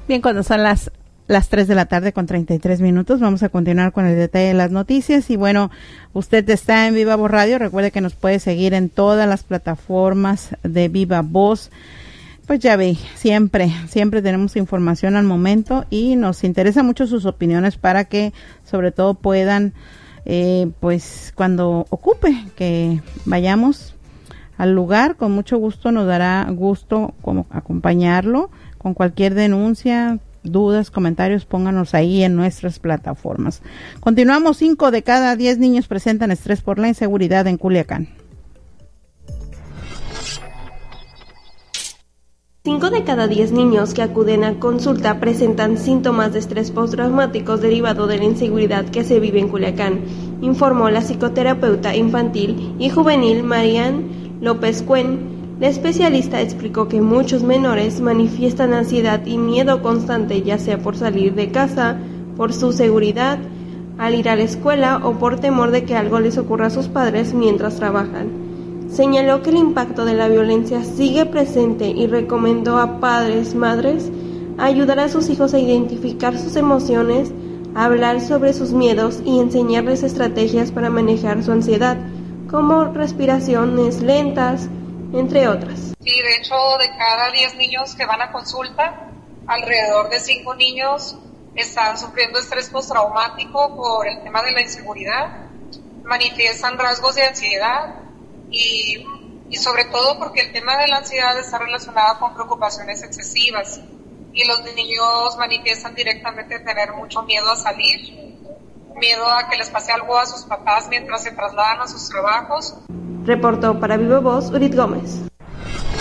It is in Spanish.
Bien, cuando son las 3 de la tarde con 33 minutos, vamos a continuar con el detalle de las noticias. Y bueno, usted está en Viva Voz Radio, recuerde que nos puede seguir en todas las plataformas de Viva Voz. Pues ya ve, siempre tenemos información al momento y nos interesa mucho sus opiniones para que sobre todo puedan, pues cuando ocupe que vayamos al lugar, con mucho gusto nos dará gusto como acompañarlo con cualquier denuncia, dudas, comentarios, pónganos ahí en nuestras plataformas. Continuamos. 5 de cada 10 niños presentan estrés por la inseguridad en Culiacán. 5 de cada 10 niños que acuden a consulta presentan síntomas de estrés postraumáticos derivado de la inseguridad que se vive en Culiacán, informó la psicoterapeuta infantil y juvenil Marian López Cuen. La especialista explicó que muchos menores manifiestan ansiedad y miedo constante, ya sea por salir de casa, por su seguridad, al ir a la escuela o por temor de que algo les ocurra a sus padres mientras trabajan. Señaló que el impacto de la violencia sigue presente y recomendó a padres, madres, ayudar a sus hijos a identificar sus emociones, a hablar sobre sus miedos y enseñarles estrategias para manejar su ansiedad, como respiraciones lentas, entre otras. Sí, de hecho, de cada 10 niños que van a consulta, alrededor de 5 niños están sufriendo estrés postraumático por el tema de la inseguridad, manifiestan rasgos de ansiedad y sobre todo porque el tema de la ansiedad está relacionado con preocupaciones excesivas y los niños manifiestan directamente tener mucho miedo a salir, miedo a que les pase algo a sus papás mientras se trasladan a sus trabajos. Reportó para Viva Voz, Urit Gómez.